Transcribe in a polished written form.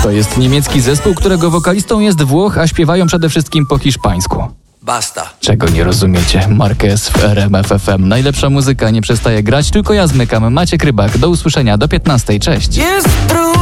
To jest niemiecki zespół, którego wokalistą jest Włoch, a śpiewają przede wszystkim po hiszpańsku. Basta. Czego nie rozumiecie? Marquez w RMF FM. Najlepsza muzyka nie przestaje grać, tylko ja zmykam. Maciek Rybak. Do usłyszenia do 15. Cześć.